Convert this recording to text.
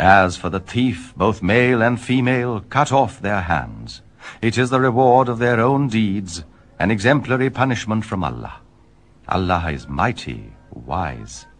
As for the thief, both male and female, cut off their hands. It is the reward of their own deeds, an exemplary punishment from Allah. Allah is mighty, wise.